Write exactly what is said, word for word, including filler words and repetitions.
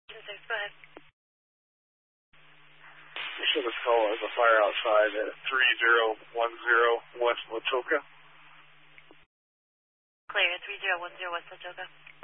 six, go ahead. You should have called. There's a fire outside at three zero one zero West Watoka. Clear, three zero one zero West Watoka.